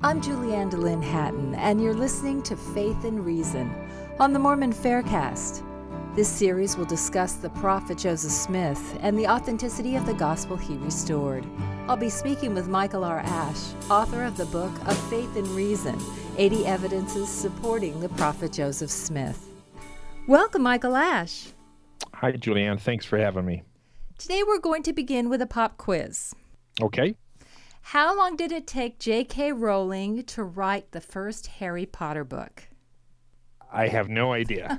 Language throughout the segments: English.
I'm Julianne DeLynn Hatton, and you're listening to Faith and Reason on the Mormon Faircast. This series will discuss the prophet Joseph Smith and the authenticity of the gospel he restored. I'll be speaking with Michael R. Ash, author of the book of Faith and Reason, 80 Evidences Supporting the Prophet Joseph Smith. Welcome, Michael Ash. Hi, Julianne. Thanks for having me. Today we're going to begin with a pop quiz. Okay. How long did it take J.K. Rowling to write the first Harry Potter book? I have no idea.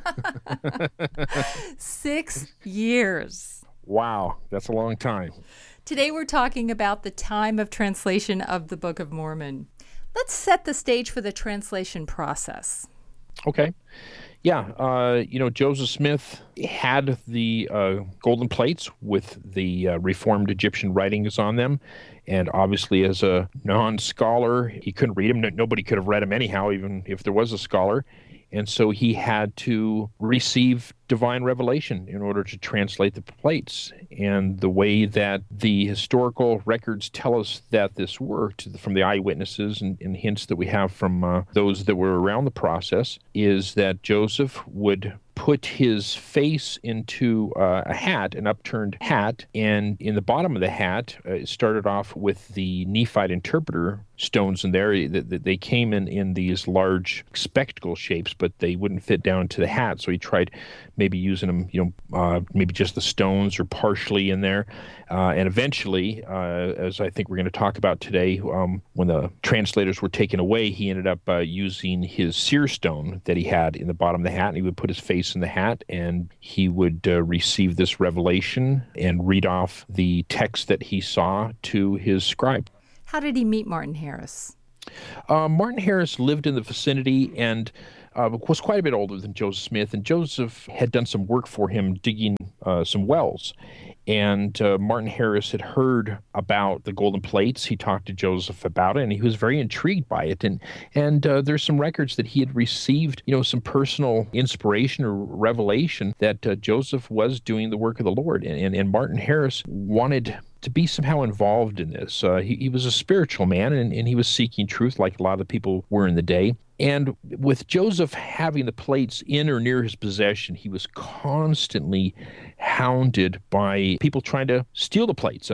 6 years. Wow, that's a long time. Today we're talking about the time of translation of the Book of Mormon. Let's set the stage for the translation process. Okay. Yeah, Joseph Smith had the golden plates with the Reformed Egyptian writings on them. And obviously, as a non-scholar, he couldn't read them. Nobody could have read them anyhow, even if there was a scholar. And so he had to receive divine revelation in order to translate the plates. And the way that the historical records tell us that this worked, from the eyewitnesses and hints that we have from those that were around the process, is that Joseph would put his face into a hat, an upturned hat, and in the bottom of the hat, it started off with the Nephite interpreter stones in there. They came in these large spectacle shapes, but they wouldn't fit down into the hat. So he tried maybe using them, maybe just the stones or partially in there. And eventually, as I think we're going to talk about today, when the translators were taken away, he ended up using his seer stone that he had in the bottom of the hat, and he would put his face in the hat, and he would receive this revelation and read off the text that he saw to his scribe. How did he meet Martin Harris? Martin Harris lived in the vicinity and was quite a bit older than Joseph Smith, and Joseph had done some work for him digging some wells. And Martin Harris had heard about the golden plates. He talked to Joseph about it, and he was very intrigued by it. And there's some records that he had received, some personal inspiration or revelation that Joseph was doing the work of the Lord. And Martin Harris wanted to be somehow involved in this. He was a spiritual man, and he was seeking truth like a lot of the people were in the day. And with Joseph having the plates in or near his possession, he was constantly hounded by people trying to steal the plates.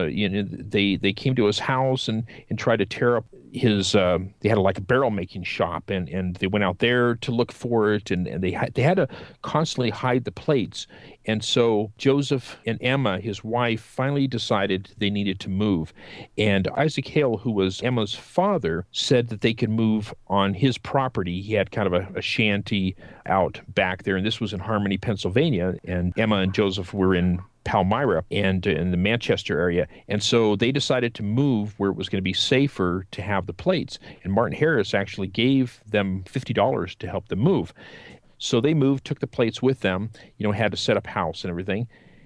They came to his house and tried to tear up his. They had a barrel making shop, and they went out there to look for it, and they had to constantly hide the plates. And so Joseph and Emma, his wife, finally decided they needed to move. And Isaac Hale, who was Emma's father, said that they could move on his property. He had kind of a shanty out back there, and this was in Harmony, Pennsylvania. And Emma and Joseph were in Palmyra and in the Manchester area. And so they decided to move where it was going to be safer to have the plates. And Martin Harris actually gave them $50 to help them move. So they moved, took the plates with them, had to set up house and everything.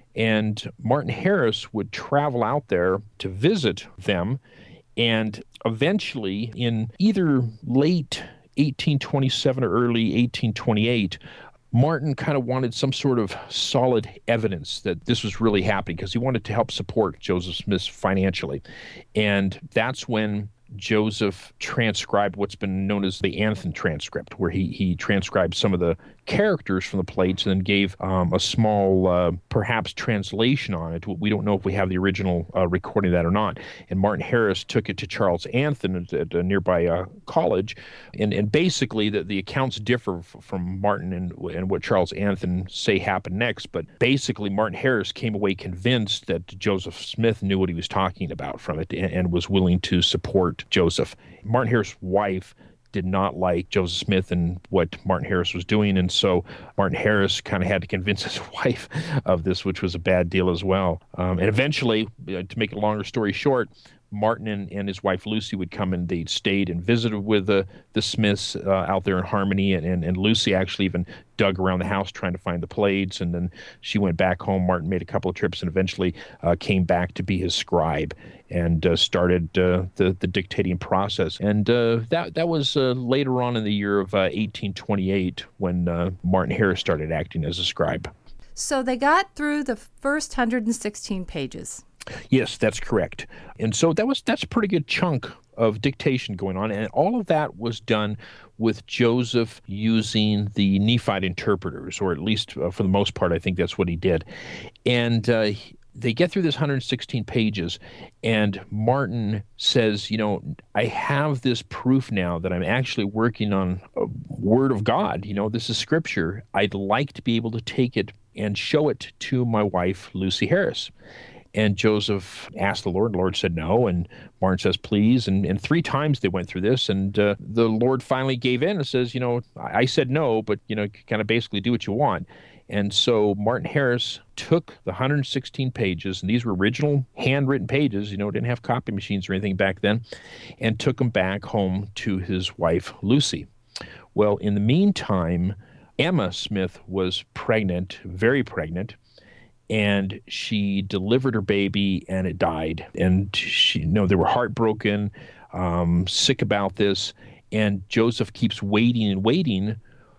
And Martin Harris would travel out there to visit them. And eventually, in either late 1827 or early 1828, Martin kind of wanted some sort of solid evidence that this was really happening because he wanted to help support Joseph Smith financially. And that's when Joseph transcribed what's been known as the Anthon transcript, where he transcribed some of the characters from the plates and then gave a small, perhaps, translation on it. We don't know if we have the original recording of that or not. And Martin Harris took it to Charles Anthon at a nearby college. And basically, the accounts differ from Martin and what Charles Anthon say happened next. But basically, Martin Harris came away convinced that Joseph Smith knew what he was talking about from it and was willing to support Joseph. Martin Harris' wife did not like Joseph Smith and what Martin Harris was doing, and so Martin Harris kind of had to convince his wife of this, which was a bad deal as well. And eventually, to make a longer story short, Martin and his wife Lucy would come, and they stayed and visited with the Smiths out there in Harmony, and Lucy actually even dug around the house trying to find the plates, and then she went back home. Martin made a couple of trips and eventually came back to be his scribe and started the dictating process. And that was later on in the year of 1828 when Martin Harris started acting as a scribe. So they got through the first 116 pages. Yes, that's correct. And so that's a pretty good chunk of dictation going on, and all of that was done with Joseph using the Nephite interpreters, or at least for the most part, I think that's what he did. And they get through this 116 pages, and Martin says, I have this proof now that I'm actually working on a word of God. This is scripture. I'd like to be able to take it and show it to my wife, Lucy Harris. And Joseph asked the Lord. The Lord said no. And Martin says, please. And 3 times they went through this. And the Lord finally gave in and says, I said no, but, kind of basically do what you want. And so Martin Harris took the 116 pages, and these were original handwritten pages, didn't have copy machines or anything back then, and took them back home to his wife, Lucy. Well, in the meantime, Emma Smith was pregnant, very pregnant, and she delivered her baby, and it died. And they were heartbroken, sick about this. And Joseph keeps waiting and waiting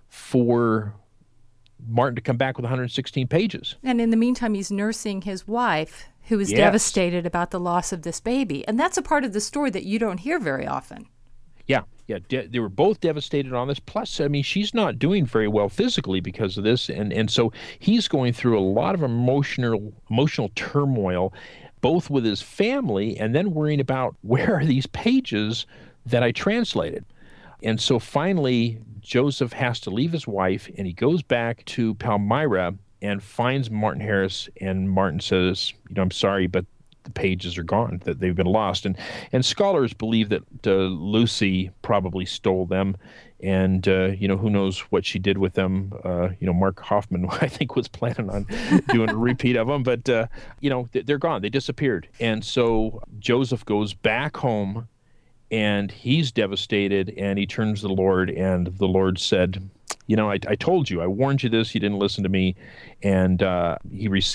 for Martin to come back with 116 pages. And in the meantime, he's nursing his wife, who is Yes. devastated about the loss of this baby. And that's a part of the story that you don't hear very often. Yeah. They were both devastated on this. Plus, she's not doing very well physically because of this. And so he's going through a lot of emotional turmoil, both with his family and then worrying about where are these pages that I translated. And so finally, Joseph has to leave his wife, and he goes back to Palmyra and finds Martin Harris. And Martin says, I'm sorry, but the pages are gone, that they've been lost. And scholars believe that Lucy probably stole them. And, who knows what she did with them. Mark Hoffman, I think, was planning on doing a repeat of them. But, they're gone. They disappeared. And so Joseph goes back home, and he's devastated, and he turns to the Lord, and the Lord said, I told you, I warned you this, you didn't listen to me. And he received